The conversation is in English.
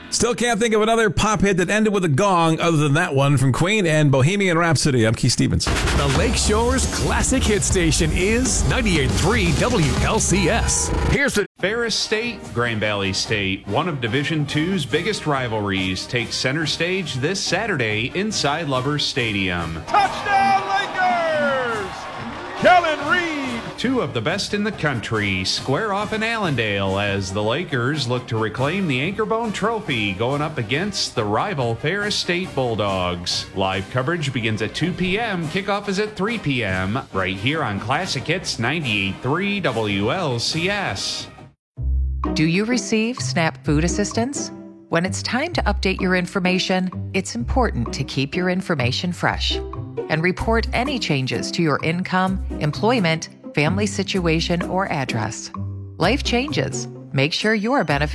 Still can't think of another pop hit that ended with a gong other than that one from Queen and Bohemian Rhapsody. I'm Keith Stevens. The Lakeshore's classic hit station is 98.3 WLCS. Here's the Ferris State, Grand Valley State, one of Division II's biggest rivalries, takes center stage this Saturday inside Lovers Stadium. Touchdown Lakers! Kellen Reed! Two of the best in the country square off in Allendale as the Lakers look to reclaim the Anchorbone Trophy going up against the rival Ferris State Bulldogs. Live coverage begins at 2 p.m. Kickoff is at 3 p.m. right here on Classic Hits 98.3 WLCS. Do you receive SNAP food assistance? When it's time to update your information, it's important to keep your information fresh and report any changes to your income, employment, family situation, or address. Life changes. Make sure your benefits